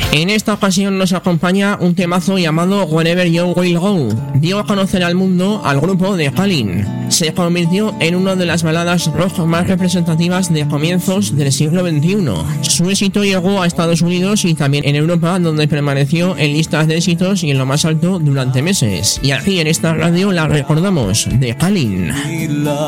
En esta ocasión nos acompaña un temazo llamado Wherever You Will Go. Dio a conocer al mundo al grupo de Kalin. Se convirtió en una de las baladas rock más representativas de comienzos del siglo XXI. Su éxito llegó a Estados Unidos y también en Europa, donde permaneció en listas de éxitos y en lo más alto durante meses. Y aquí en esta radio la recordamos, de Kalin.